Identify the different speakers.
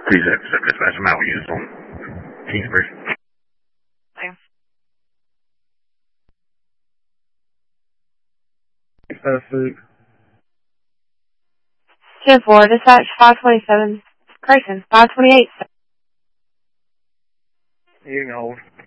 Speaker 1: Please accept this as amount used on Kingsbridge.
Speaker 2: Thanks.
Speaker 3: Food.
Speaker 2: 10-4, dispatch 527, Grayson, 528.
Speaker 3: You can hold.